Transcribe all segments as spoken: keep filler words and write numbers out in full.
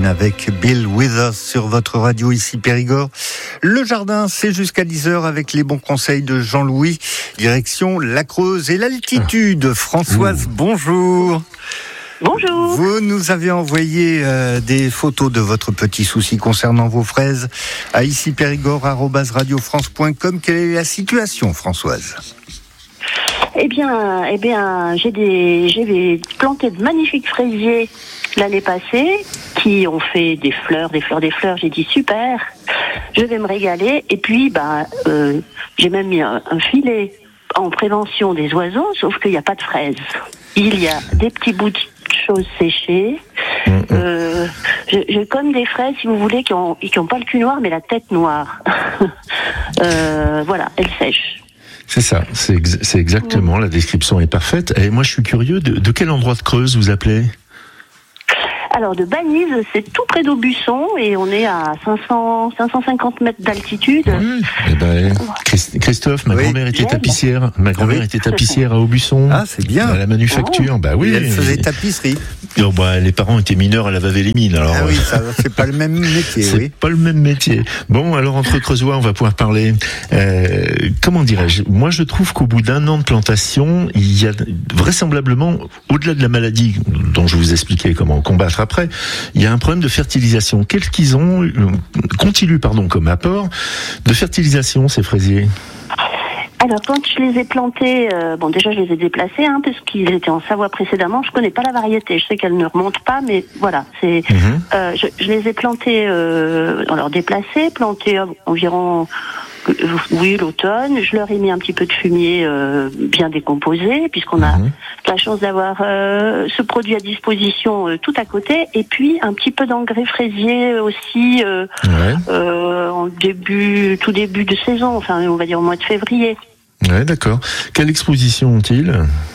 avec Bill Withers sur votre radio ici Périgord. Le jardin, c'est jusqu'à dix heures avec les bons conseils de Jean-Louis. Direction la Creuse et l'altitude. Françoise, Ouh. bonjour. Bonjour. Vous nous avez envoyé euh, des photos de votre petit souci concernant vos fraises à ici périgord arobase radio france point com. Quelle est la situation, Françoise ? Eh bien, eh bien, j'ai des, j'ai des planté de magnifiques fraisiers l'année passée qui ont fait des fleurs, des fleurs, des fleurs. J'ai dit super, je vais me régaler. Et puis, bah, euh, j'ai même mis un, un filet en prévention des oiseaux, sauf qu'il n'y a pas de fraises. Il y a des petits bouts de choses séchées. Mmh. Euh, j'ai, j'ai comme des fraises, si vous voulez, qui ont, qui ont pas le cul noir, mais la tête noire. euh, voilà, elles sèchent. C'est ça, c'est, ex- c'est exactement, mmh. la description est parfaite. Et moi, je suis curieux, de, de quel endroit de Creuse vous appelez ? Alors, de Banise, c'est tout près d'Aubusson et on est à cinq cents, cinq cent cinquante mètres d'altitude. Oui, eh ben, Christophe, ma oui. grand-mère était tapissière. Ma grand-mère oui. était tapissière à Aubusson. Ah, c'est bien. À la manufacture, oh. bah oui. Et elle faisait tapisserie. Oh, bah, les parents étaient mineurs, elle avait les mines. Alors, ah oui, ça, c'est pas le même métier. C'est oui. pas le même métier. Bon, alors entre Creusois, on va pouvoir parler. Euh, comment dirais-je ? Moi, je trouve qu'au bout d'un an de plantation, il y a vraisemblablement, au-delà de la maladie dont je vous expliquais comment combattre après, il y a un problème de fertilisation. Qu'est-ce qu'ils ont, qu'ont-ils pardon, comme apport de fertilisation, ces fraisiers ? Alors, quand je les ai plantés, euh, bon, déjà, je les ai déplacés, hein, parce qu'ils étaient en Savoie précédemment. Je connais pas la variété. Je sais qu'elle ne remonte pas, mais voilà, c'est, mmh. euh, je, je les ai plantés, euh, alors déplacés, plantés environ, euh, oui, l'automne. Je leur ai mis un petit peu de fumier, euh, bien décomposé, puisqu'on a mmh. la chance d'avoir, euh, ce produit à disposition, euh, tout à côté. Et puis, un petit peu d'engrais fraisier aussi, euh, ouais. euh, en début, tout début de saison, enfin, on va dire au mois de février. Ouais, d'accord. Quelle exposition ont-ils ?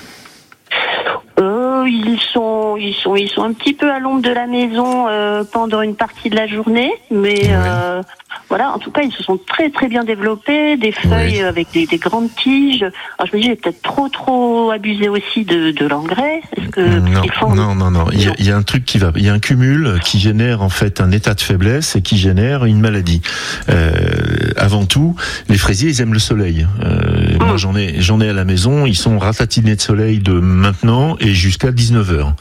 Euh, ils sont, ils sont, ils sont un petit peu à l'ombre de la maison euh, pendant une partie de la journée, mais ouais. euh, voilà. En tout cas, ils se sont très très bien développés, des feuilles ouais. avec des, des grandes tiges. Alors je me dis, j'ai peut-être trop trop abusé aussi de, de l'engrais. Est-ce que non, ils font... non, non, non. Il y, a, il y a un truc qui va, il y a un cumul qui génère en fait un état de faiblesse et qui génère une maladie. Euh, avant tout, les fraisiers, ils aiment le soleil. Euh, mmh. Moi, j'en ai, j'en ai à la maison. Ils sont ratatinés de soleil de maintenant et jusqu'à dix-neuf heures.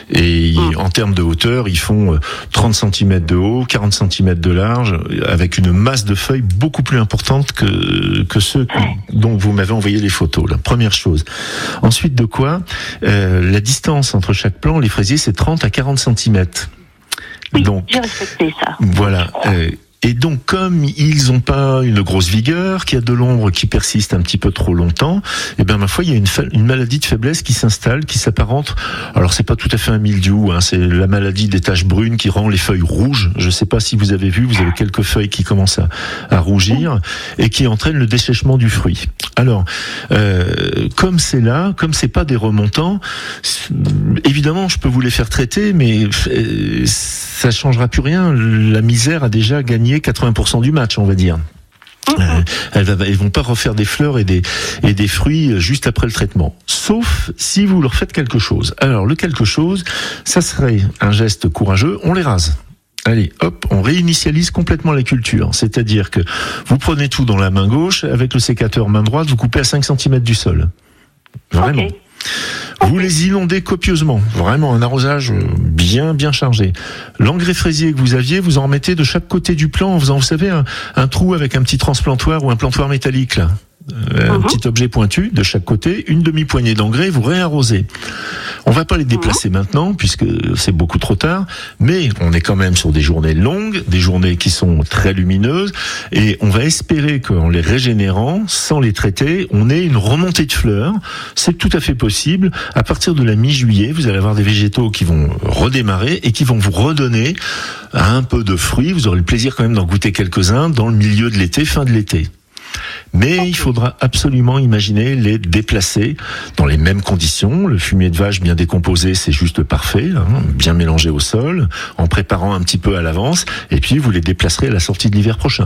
Et mmh. en termes de hauteur, ils font trente centimètres de haut, quarante centimètres de large, avec une masse de feuilles beaucoup plus importante que que ceux dont vous m'avez envoyé les photos. La première chose. Ensuite de quoi, euh, la distance entre chaque plant, les fraisiers, c'est trente à quarante centimètres. Oui, donc j'ai respecté ça. Voilà. Euh, Et donc, comme ils n'ont pas une grosse vigueur, qu'il y a de l'ombre qui persiste un petit peu trop longtemps, eh ben, ma foi, il y a une, fa- une maladie de faiblesse qui s'installe, qui s'apparente. Alors, c'est pas tout à fait un mildiou, hein, c'est la maladie des taches brunes qui rend les feuilles rouges. Je sais pas si vous avez vu, vous avez quelques feuilles qui commencent à, à rougir et qui entraînent le dessèchement du fruit. Alors, euh, comme c'est là, comme c'est pas des remontants, évidemment, je peux vous les faire traiter, mais euh, ça changera plus rien. La misère a déjà gagné quatre-vingts pour cent du match, on va dire. Euh, elles, va, elles vont pas refaire des fleurs et des et des fruits juste après le traitement. Sauf si vous leur faites quelque chose. Alors le quelque chose, ça serait un geste courageux. On les rase. Allez, hop, on réinitialise complètement la culture. C'est-à-dire que vous prenez tout dans la main gauche, avec le sécateur main droite, vous coupez à cinq centimètres du sol. Vraiment. Okay. Vous les inondez copieusement, vraiment un arrosage bien bien chargé. L'engrais fraisier que vous aviez, vous en remettez de chaque côté du plant en faisant, vous savez, un, un trou avec un petit transplantoir ou un plantoir métallique là. Euh, uh-huh. Un petit objet pointu de chaque côté, une demi-poignée d'engrais, vous réarrosez. On va pas les déplacer uh-huh. maintenant puisque c'est beaucoup trop tard, mais on est quand même sur des journées longues, des journées qui sont très lumineuses, et on va espérer qu'en les régénérant, sans les traiter, on ait une remontée de fleurs. C'est tout à fait possible. À partir de la mi-juillet, vous allez avoir des végétaux qui vont redémarrer et qui vont vous redonner un peu de fruits. Vous aurez le plaisir quand même d'en goûter quelques-uns dans le milieu de l'été, fin de l'été. Mais okay. il faudra absolument imaginer les déplacer dans les mêmes conditions. Le fumier de vache bien décomposé, c'est juste parfait, hein, bien mélangé au sol, en préparant un petit peu à l'avance, et puis vous les déplacerez à la sortie de l'hiver prochain.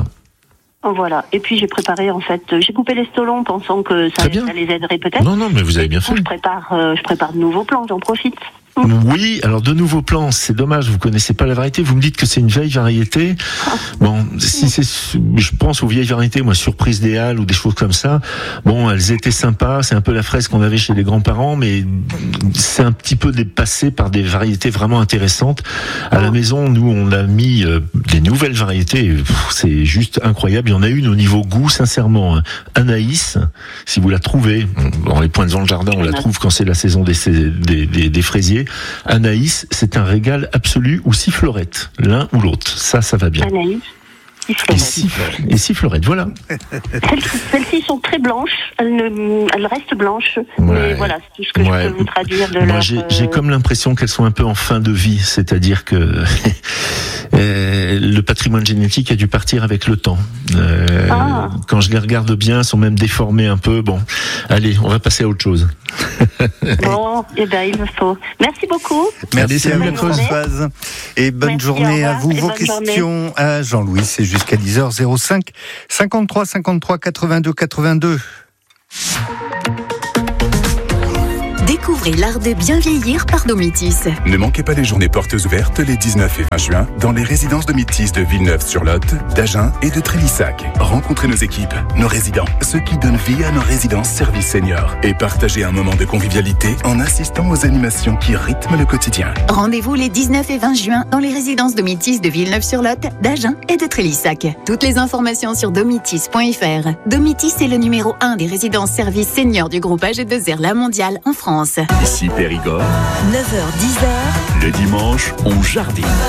Voilà. Et puis j'ai préparé en fait, j'ai coupé les stolons pensant que ça, ça les aiderait peut-être. Non, non, mais vous avez bien fait. Je prépare, euh, je prépare de nouveaux plants, j'en profite. Oui, alors de nouveaux plans, c'est dommage, vous connaissez pas la variété, vous me dites que c'est une vieille variété. Bon, si c'est, je pense aux vieilles variétés, moi, Surprise des Halles ou des choses comme ça, bon, elles étaient sympas, c'est un peu la fraise qu'on avait chez les grands-parents, mais c'est un petit peu dépassé par des variétés vraiment intéressantes. À la maison, nous, on a mis euh, des nouvelles variétés, pff, c'est juste incroyable. Il y en a une au niveau goût, sincèrement, hein. Anaïs, si vous la trouvez, dans les points devant le jardin, on la trouve quand c'est la saison des, des, des, des fraisiers. Anaïs, c'est un régal absolu, ou Sifflorette, l'un ou l'autre. Ça, ça va bien. Anaïs, et, siffle, et Sifflorette, voilà. Celles, celles-ci sont très blanches, elles, ne, elles restent blanches, ouais. Mais voilà, c'est tout ce que ouais. je peux vous traduire de Moi, leur... j'ai, j'ai comme l'impression qu'elles sont un peu en fin de vie, c'est-à-dire que euh, le patrimoine génétique a dû partir avec le temps. Euh, ah. Quand je les regarde bien, elles sont même déformées un peu. Bon, allez, on va passer à autre chose. Bon, et eh ben il me faut. Merci beaucoup. Merci à vous, Françoise. Et bonne Merci, journée à vous. Vos questions journée. À Jean-Louis, c'est jusqu'à dix heures zéro cinq, cinquante-trois, cinquante-trois, quatre-vingt-deux, quatre-vingt-deux. Découvrez l'art de bien vieillir par Domitis. Ne manquez pas les journées portes ouvertes les dix-neuf et vingt juin dans les résidences Domitis de Villeneuve-sur-Lot, d'Agen et de Trélissac. Rencontrez nos équipes, nos résidents, ceux qui donnent vie à nos résidences services seniors et partagez un moment de convivialité en assistant aux animations qui rythment le quotidien. Rendez-vous les dix-neuf et vingt juin dans les résidences Domitis de Villeneuve-sur-Lot, d'Agen et de Trélissac. Toutes les informations sur domitis point f r. Domitis est le numéro un des résidences services seniors du groupe A G deux R La Mondiale en France. Ici Périgord, neuf heures dix heures. le dimanche, on jardine.